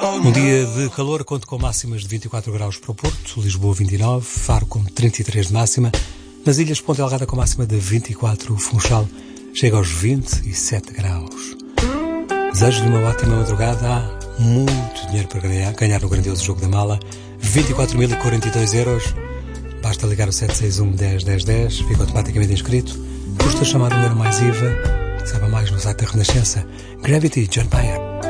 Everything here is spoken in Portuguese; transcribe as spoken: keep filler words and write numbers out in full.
Um dia de calor, conto com máximas de vinte e quatro graus para o Porto, Lisboa vinte e nove, Faro com trinta e três de máxima, nas ilhas Ponta Delgada com máxima de vinte e quatro, Funchal chega aos vinte e sete graus. Desejo-lhe uma ótima madrugada, há muito dinheiro para ganhar, ganhar no grandioso jogo da mala, vinte e quatro mil e quarenta e dois euros, basta ligar o sete seis um, dez, dez, dez, fica automaticamente inscrito, custa chamar um euro mais I V A, saiba mais no site da Renascença. Gravity, John Mayer.